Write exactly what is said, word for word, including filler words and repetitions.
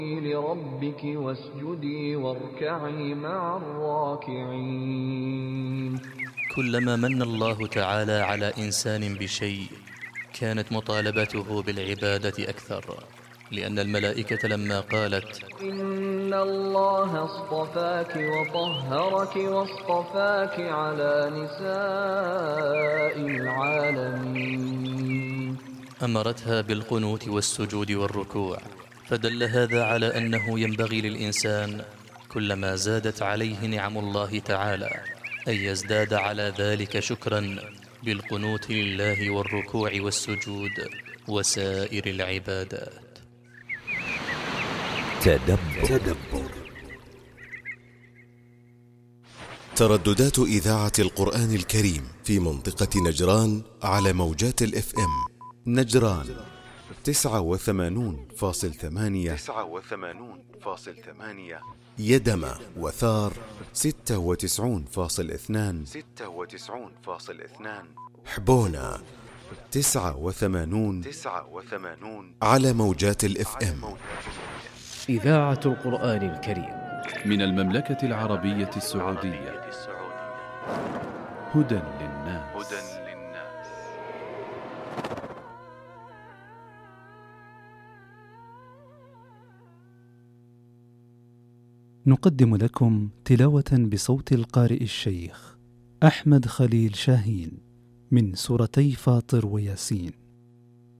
لربك واسجدي واركعي مع الراكعين. كلما من الله تعالى على إنسان بشيء كانت مطالبته بالعبادة أكثر، لأن الملائكة لما قالت إن الله اصطفاك وطهرك واصطفاك على نساء العالمين، أمرتها بالقنوت والسجود والركوع، فدل هذا على أنه ينبغي للإنسان كلما زادت عليه نعم الله تعالى أن يزداد على ذلك شكرا بالقنوت لله والركوع والسجود وسائر العبادات. تدبر. تدبر ترددات إذاعة القرآن الكريم في منطقة نجران على موجات الاف ام. نجران تسعة وثمانون فاصل ثمانية تسعة وثمانون فاصل ثمانية، يدمى وثار ستة وتسعون فاصل اثنان ستة وتسعون فاصل اثنان، حبونا تسعة وثمانون تسعة وثمانون على موجات الاف ام. إذاعة القرآن الكريم من المملكة العربية السعودية. هدى للناس. هدى للناس. نقدم لكم تلاوة بصوت القارئ الشيخ أحمد خليل شاهين من سورتي فاطر وياسين.